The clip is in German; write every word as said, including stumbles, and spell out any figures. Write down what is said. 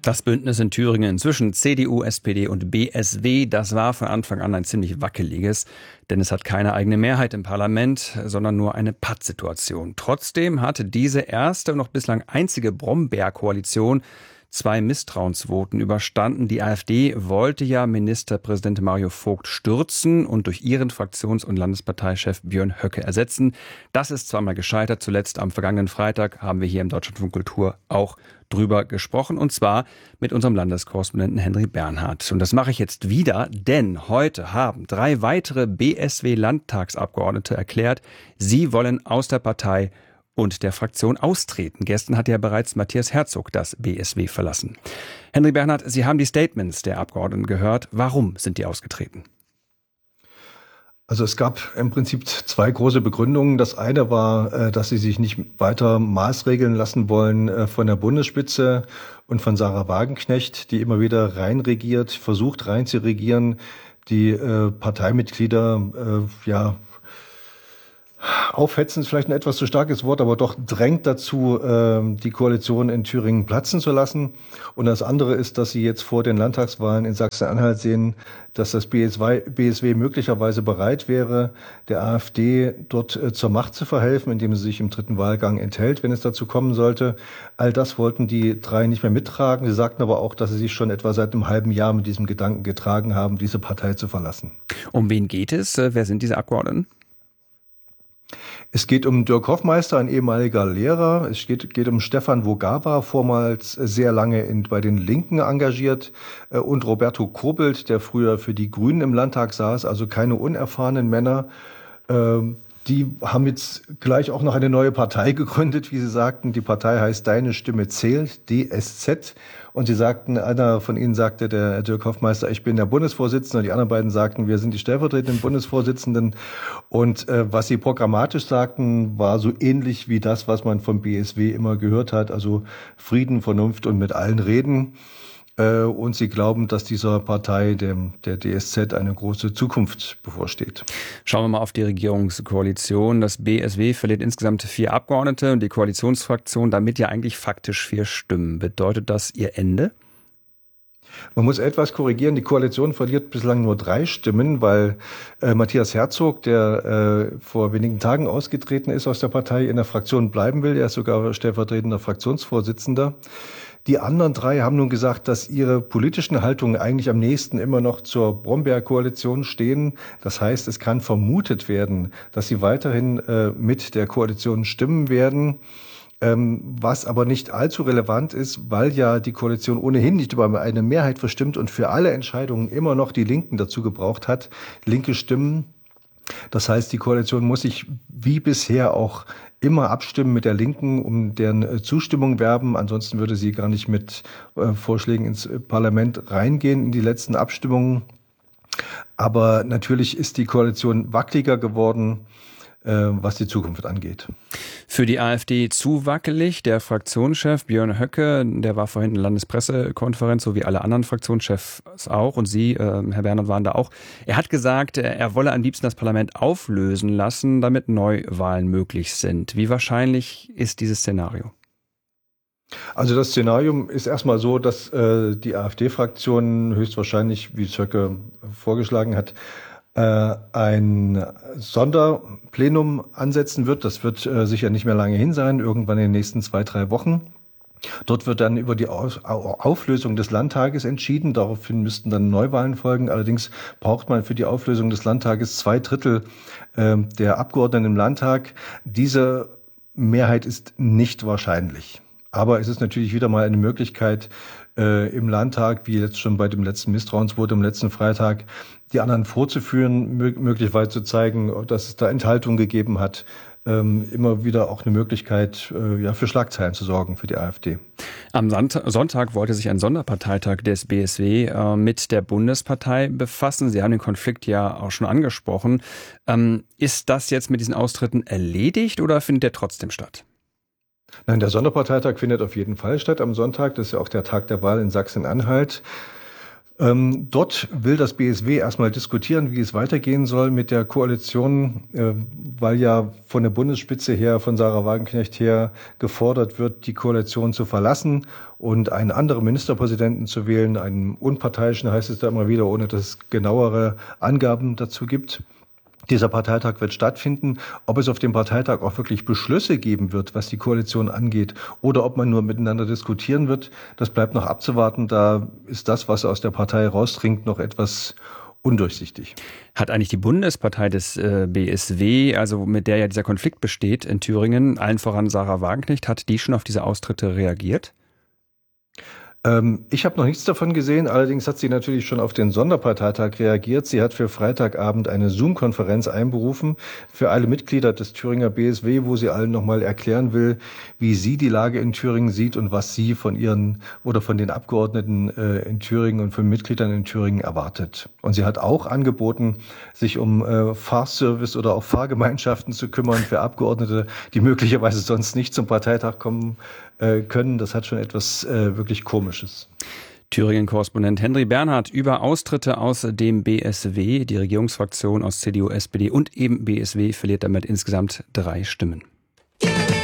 Das Bündnis in Thüringen inzwischen C D U, S P D und B S W, das war von Anfang an ein ziemlich wackeliges, denn es hat keine eigene Mehrheit im Parlament, sondern nur eine Pattsituation. Trotzdem hatte diese erste und noch bislang einzige Brombeer-Koalition zwei Misstrauensvoten überstanden. Die AfD wollte ja Ministerpräsident Mario Vogt stürzen und durch ihren Fraktions- und Landesparteichef Björn Höcke ersetzen. Das ist zweimal gescheitert. Zuletzt am vergangenen Freitag haben wir hier im Deutschlandfunk Kultur auch drüber gesprochen, und zwar mit unserem Landeskorrespondenten Henry Bernhard. Und das mache ich jetzt wieder, denn heute haben drei weitere B S W-Landtagsabgeordnete erklärt, sie wollen aus der Partei und der Fraktion austreten. Gestern hat ja bereits Matthias Herzog das B S W verlassen. Henry Bernhard, Sie haben die Statements der Abgeordneten gehört. Warum sind die ausgetreten? Also es gab im Prinzip zwei große Begründungen. Das eine war, dass sie sich nicht weiter maßregeln lassen wollen von der Bundesspitze und von Sarah Wagenknecht, die immer wieder reinregiert, versucht reinzuregieren, die Parteimitglieder, ja, aufhetzen ist vielleicht ein etwas zu starkes Wort, aber doch drängt dazu, die Koalition in Thüringen platzen zu lassen. Und das andere ist, dass sie jetzt vor den Landtagswahlen in Sachsen-Anhalt sehen, dass das B S W möglicherweise bereit wäre, der AfD dort zur Macht zu verhelfen, indem sie sich im dritten Wahlgang enthält, wenn es dazu kommen sollte. All das wollten die drei nicht mehr mittragen. Sie sagten aber auch, dass sie sich schon etwa seit einem halben Jahr mit diesem Gedanken getragen haben, diese Partei zu verlassen. Um wen geht es? Wer sind diese Abgeordneten? Es geht um Dirk Hoffmeister, ein ehemaliger Lehrer. Es geht, geht um Stefan Wogawa, vormals sehr lange in, bei den Linken engagiert, und Roberto Kobelt, der früher für die Grünen im Landtag saß, also keine unerfahrenen Männer. Die haben jetzt gleich auch noch eine neue Partei gegründet, wie sie sagten. Die Partei heißt Deine Stimme zählt, D S Z. Und sie sagten, einer von ihnen sagte, der Dirk Hoffmeister, ich bin der Bundesvorsitzende. Und die anderen beiden sagten, wir sind die stellvertretenden Bundesvorsitzenden. Und äh, was sie programmatisch sagten, war so ähnlich wie das, was man vom B S W immer gehört hat. Also Frieden, Vernunft und mit allen reden. Und sie glauben, dass dieser Partei, dem, der D S Z, eine große Zukunft bevorsteht. Schauen wir mal auf die Regierungskoalition. Das B S W verliert insgesamt vier Abgeordnete und die Koalitionsfraktion damit ja eigentlich faktisch vier Stimmen. Bedeutet das ihr Ende? Man muss etwas korrigieren. Die Koalition verliert bislang nur drei Stimmen, weil äh, Matthias Herzog, der äh, vor wenigen Tagen ausgetreten ist aus der Partei, in der Fraktion bleiben will. Er ist sogar stellvertretender Fraktionsvorsitzender. Die anderen drei haben nun gesagt, dass ihre politischen Haltungen eigentlich am nächsten immer noch zur Brombeer-Koalition stehen. Das heißt, es kann vermutet werden, dass sie weiterhin äh, mit der Koalition stimmen werden. Ähm, was aber nicht allzu relevant ist, weil ja die Koalition ohnehin nicht über eine Mehrheit verstimmt und für alle Entscheidungen immer noch die Linken dazu gebraucht hat, linke Stimmen. Das heißt, die Koalition muss sich wie bisher auch immer abstimmen mit der Linken, um deren Zustimmung werben. Ansonsten würde sie gar nicht mit äh, Vorschlägen ins Parlament reingehen in die letzten Abstimmungen. Aber natürlich ist die Koalition wackeliger geworden, äh, was die Zukunft angeht. Für die AfD zu wackelig. Der Fraktionschef Björn Höcke, der war vorhin in der Landespressekonferenz, so wie alle anderen Fraktionschefs auch. Und Sie, äh, Herr Bernhard, waren da auch. Er hat gesagt, er wolle am liebsten das Parlament auflösen lassen, damit Neuwahlen möglich sind. Wie wahrscheinlich ist dieses Szenario? Also das Szenario ist erstmal so, dass äh, die AfD-Fraktion höchstwahrscheinlich, wie es Höcke vorgeschlagen hat, ein Sonderplenum ansetzen wird. Das wird äh, sicher nicht mehr lange hin sein, irgendwann in den nächsten zwei, drei Wochen. Dort wird dann über die Auflösung des Landtages entschieden. Daraufhin müssten dann Neuwahlen folgen. Allerdings braucht man für die Auflösung des Landtages zwei Drittel äh, der Abgeordneten im Landtag. Diese Mehrheit ist nicht wahrscheinlich. Aber es ist natürlich wieder mal eine Möglichkeit, äh, im Landtag, wie jetzt schon bei dem letzten Misstrauensvotum am letzten Freitag, die anderen vorzuführen, mö- möglicherweise zu zeigen, dass es da Enthaltung gegeben hat. Ähm, immer wieder auch eine Möglichkeit, äh, ja, für Schlagzeilen zu sorgen für die AfD. Am Sonntag wollte sich ein Sonderparteitag des B S W äh, mit der Bundespartei befassen. Sie haben den Konflikt ja auch schon angesprochen. Ähm, ist das jetzt mit diesen Austritten erledigt oder findet der trotzdem statt? Nein, der Sonderparteitag findet auf jeden Fall statt am Sonntag. Das ist ja auch der Tag der Wahl in Sachsen-Anhalt. Ähm, dort will das B S W erstmal diskutieren, wie es weitergehen soll mit der Koalition, äh, weil ja von der Bundesspitze her, von Sarah Wagenknecht her gefordert wird, die Koalition zu verlassen und einen anderen Ministerpräsidenten zu wählen, einen unparteiischen, heißt es da immer wieder, ohne dass es genauere Angaben dazu gibt. Dieser Parteitag wird stattfinden. Ob es auf dem Parteitag auch wirklich Beschlüsse geben wird, was die Koalition angeht, oder ob man nur miteinander diskutieren wird, das bleibt noch abzuwarten. Da ist das, was aus der Partei rausdringt, noch etwas undurchsichtig. Hat eigentlich die Bundespartei des äh, B S W, also mit der ja dieser Konflikt besteht in Thüringen, allen voran Sarah Wagenknecht, hat die schon auf diese Austritte reagiert? Ich habe noch nichts davon gesehen, allerdings hat sie natürlich schon auf den Sonderparteitag reagiert. Sie hat für Freitagabend eine Zoom-Konferenz einberufen für alle Mitglieder des Thüringer B S W, wo sie allen nochmal erklären will, wie sie die Lage in Thüringen sieht und was sie von ihren oder von den Abgeordneten in Thüringen und von Mitgliedern in Thüringen erwartet. Und sie hat auch angeboten, sich um Fahrservice oder auch Fahrgemeinschaften zu kümmern für Abgeordnete, die möglicherweise sonst nicht zum Parteitag kommen können. Das hat schon etwas wirklich Komisches. Thüringen-Korrespondent Henry Bernhard über Austritte aus dem B S W. Die Regierungsfraktion aus C D U, S P D und eben B S W verliert damit insgesamt drei Stimmen.